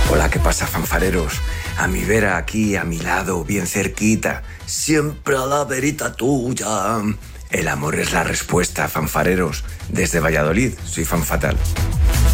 Hola, ¿qué pasa, fanfareros? A mi vera, aquí, a mi lado, bien cerquita, siempre a la verita tuya. El amor es la respuesta, fanfareros. Desde Valladolid, soy Fan Fatal.